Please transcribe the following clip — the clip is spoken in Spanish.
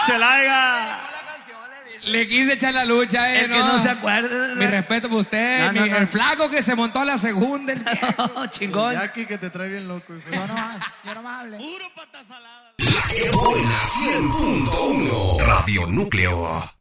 Celaya. Le quise echar la lucha, El que no se acuerda. Mi respeto por usted. No. El flaco que se montó a la segunda. El chingón. Jackie que te trae bien loco. Yo no más hablé. Puro pata salada. La que buena 100.1 Radio Núcleo.